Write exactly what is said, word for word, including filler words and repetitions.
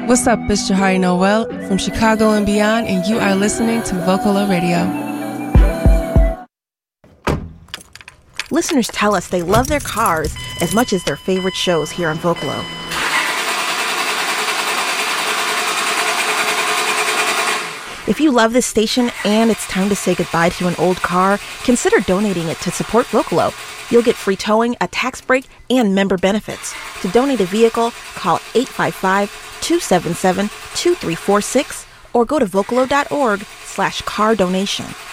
What's up, it's Jahari Noel from Chicago and beyond, and you are listening to Vocalo Radio. Listeners tell us they love their cars as much as their favorite shows here on Vocalo. If you love this station and it's time to say goodbye to an old car, consider donating it to support Vocalo. You'll get free towing, a tax break, and member benefits. To donate a vehicle, call eight five five, two seven seven, two three four six or go to vocalo dot org slash car donation.